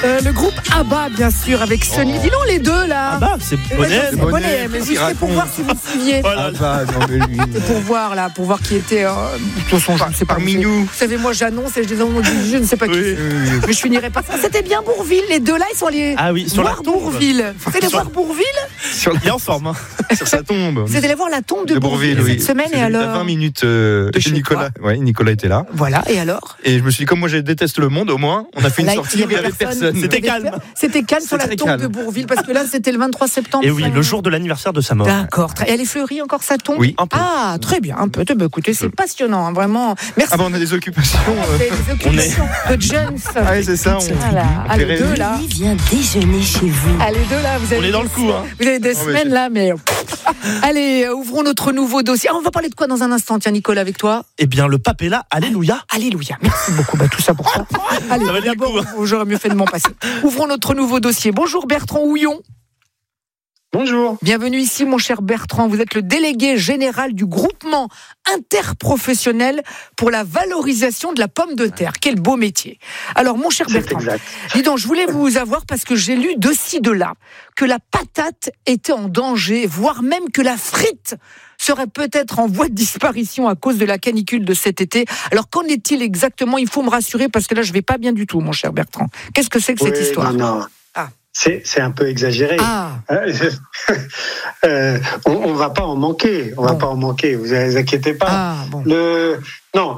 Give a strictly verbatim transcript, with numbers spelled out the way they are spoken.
Euh, le groupe ABBA, bien sûr, avec Sunny. Oh. Dis donc les deux là. Ah bah, c'est Euh, Bonnet. c'est Bonnet, mais juste c'est pour voir si vous suiviez. Voilà. Ah bah, non, mais lui. C'est pour voir là, pour voir qui était. Euh, de toute façon, je ne sais pas. Parmi vous, nous. vous savez, moi j'annonce et je dis, oh, je ne sais pas qui. Oui. c'est. Mais je finirai pas ça. C'était bien Bourville, les deux là, ils sont allés Ah oui, sur la voir tombe. Bourville. Vous allez Sur- voir Bourville. Sur, Il est en forme. Hein. sur sa tombe. Vous êtes allé voir la tombe de, De Bourville, Bourville, oui. cette semaine Parce que et j'étais alors. à vingt minutes euh, de chez Nicolas. Ouais, Nicolas était là. Voilà, et alors. Et je me suis dit, comme moi je déteste le monde, au moins, on a fait une Là, sortie il y où il n'y avait avait personne. personne. C'était Il y avait calme. per- C'était calme sur la C'était tombe calme. de Bourville parce que là c'était le vingt-trois septembre. Et oui, le jour de l'anniversaire de sa mort. D'accord. très- Et elle est fleurie encore sa tombe. Oui. Un peu. Ah, très bien, un peu. Bah, écoutez, c'est passionnant, hein, vraiment. Merci. Ah bah on a des occupations. euh. Des occupations de jeunes. Ah oui, c'est ça. On... Voilà. Ah, les deux là. Lui vient déjeuner chez vous. Ah, les deux là, vous avez On est dans des- le coup, hein. Vous avez des Oh, mais semaines c'est- là, mais allez, euh, ouvrons notre nouveau dossier. Ah, on va parler de quoi dans un instant, tiens, Nicolas, avec toi. Eh bien, le pape est là. Alléluia. Alléluia. Merci beaucoup. Bah, tout ça pour ça. Allez, Ça valait le d'abord, coup, hein. j'aurais mieux fait de m'en passer. Ouvrons notre nouveau dossier. Bonjour Bertrand Houillon. Bonjour. Bienvenue ici, mon cher Bertrand. Vous êtes le délégué général du groupement interprofessionnel pour la valorisation de la pomme de terre. Quel beau métier. Alors, mon cher C'est Bertrand, exact. dis donc, je voulais vous avoir parce que j'ai lu de ci, de là, que la patate était en danger, voire même que la frite serait peut-être en voie de disparition à cause de la canicule de cet été. Alors, qu'en est-il exactement? Il faut me rassurer parce que là, je vais pas bien du tout, mon cher Bertrand. Qu'est-ce que c'est que cette Oui, histoire? non, non. Ah. C'est, c'est un peu exagéré. Ah, Euh, euh, on, on va pas en manquer. On va Bon. pas en manquer. Vous vous inquiétez pas. ah, bon. Le, non,